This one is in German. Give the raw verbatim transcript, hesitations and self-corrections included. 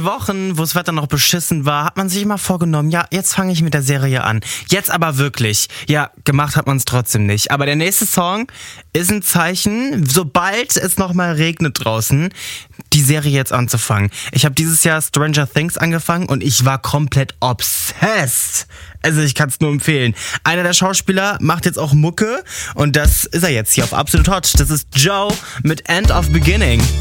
letzten Wochen, wo das Wetter noch beschissen war, hat man sich immer vorgenommen, ja, jetzt fange ich mit der Serie an. Jetzt aber wirklich. Ja, gemacht hat man es trotzdem nicht. Aber der nächste Song ist ein Zeichen, sobald es nochmal regnet draußen, die Serie jetzt anzufangen. Ich habe dieses Jahr Stranger Things angefangen und ich war komplett obsessed. Also ich kann es nur empfehlen. Einer der Schauspieler macht jetzt auch Mucke und das ist er jetzt hier auf Absolut Hot. Das ist Joe mit End of Beginning.